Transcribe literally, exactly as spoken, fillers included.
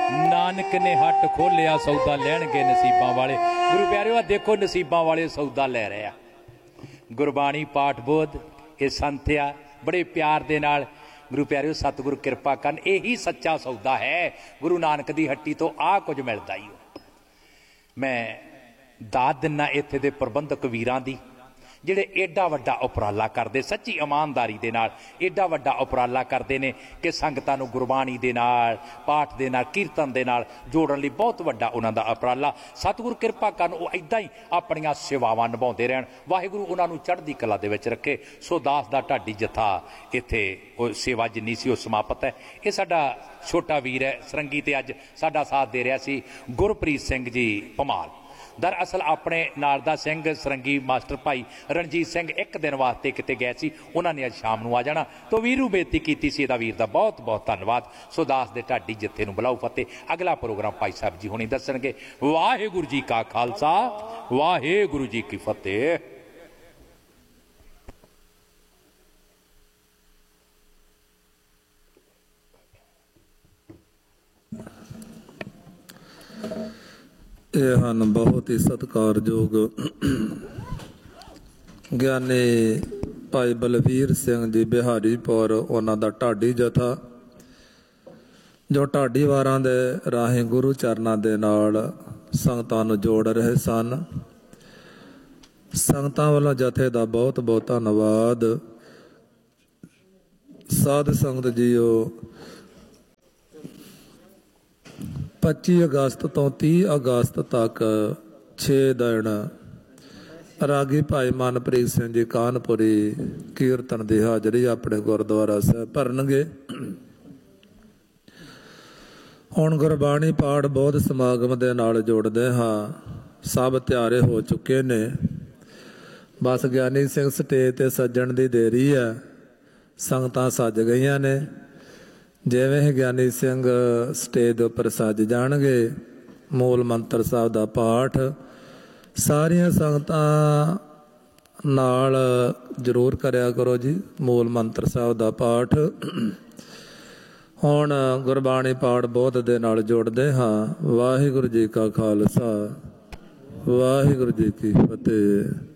नानक ने हट खोलिया सौदा लैणगे नसीबां वाले। गुरु प्यारिओ आ देखो नसीबां वाले सौदा लै रहे आ। गुरबाणी पाठ बोध ये संत आ बड़े प्यार दे नाल गुरु प्यारिओ सतगुरु किरपा करन। यही सच्चा सौदा है। गुरु नानक दी हट्टी तो आ कुछ मिलदा ही। मैं दाद दिना इत्थे दे प्रबंधक वीरां दी जिहड़े एडा वड्डा उपराला करदे सच्ची ईमानदारी दे नाल एडा वड्डा उपराला करदे ने कि संगतां नूं गुरबाणी दे नाल पाठ दे नाल कीर्तन दे नाल जोड़न लई बहुत वड्डा उन्हां दा उपराला। सतगुरु किरपा करन ओह इदां ही अपणियां सेवावां निभाउंदे रहण। वाहिगुरू उन्हां नूं चढ़दी कला दे विच रखे। सो दास दा ढाडी जथा इत्थे ओह सेवा जिन्नी सी ओह समाप्त है। ये साडा छोटा वीर है सरंगी ते अज साडा साथ दे रहा सी गुरप्रीत सिंह जी भमाल। दरअसल अपने नाल दा सिंह सरंगी मास्टर भाई रणजीत सिंह एक दिन वास्ते किते गए सी। उन्होंने अज शाम नूं आ जाना तो वीरू बेनती की सी। वीर दा बहुत बहुत धन्नवाद। सो दास दे ढाडी जत्थे नूं बुलाओ फतेह। अगला प्रोग्राम भाई साहब जी हुणी दसणगे। वाहिगुरू जी का खालसा वाहिगुरू जी की फतेह। ये हैं बहुत ही सत्कारयोग ज्ञानी भाई बलवीर सिंह जी बिहारीपुर उन्हों का ढाडी जथा जो ढाडी वारां दे राही गुरु चरनां दे नाल संगतां नूं जोड़ रहे सन। संगतां वालों जथे का बहुत बहुत धन्नवाद। साध संगत जीओ पच्ची अगस्त तो तीह अगस्त तक छे दिन रागी भाई मनप्रीत सिंह जी कानपुरी कीर्तन की हाजरी अपने गुरुद्वारा साहब भरनगे। हुण गुरबाणी पाठ बोध समागम के नाल जोड़ते हाँ। सब त्यारे हो चुके ने। बस ज्ञानी सिंह स्टेज ते सज्जण की देरी है। संगतां सज गई ने। जिवें ही ज्ञानी सिंह स्टेज उपर सज जाणगे मूल मंत्र साहब का पाठ सारियां संगतां नाल जरूर करया करो जी। मूल मंत्र साहब का पाठ हुण गुरबाणी पाठ बोध दे नाल जोड़दे हाँ। वाहिगुरू जी का खालसा वाहिगुरू जी की फतेह।